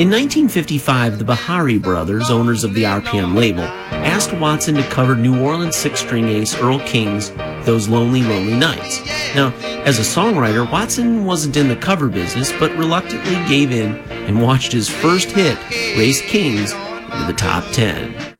In 1955, the Bahari Brothers, owners of the RPM label, asked Watson to cover New Orleans six-string ace Earl King's Those Lonely, Lonely Nights. Now, as a songwriter, Watson wasn't in the cover business, but reluctantly gave in and watched his first hit race King's into the top 10.